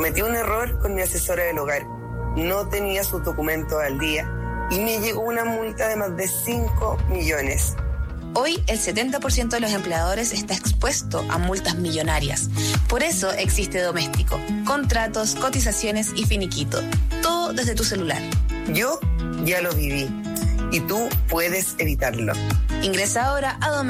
Cometí un error con mi asesora del hogar. No tenía sus documentos al día y me llegó una multa de más de 5 millones. Hoy el 70% de los empleadores está expuesto a multas millonarias. Por eso existe Doméstico. Contratos, cotizaciones y finiquito. Todo desde tu celular. Yo ya lo viví y tú puedes evitarlo. Ingresa ahora a Doméstico.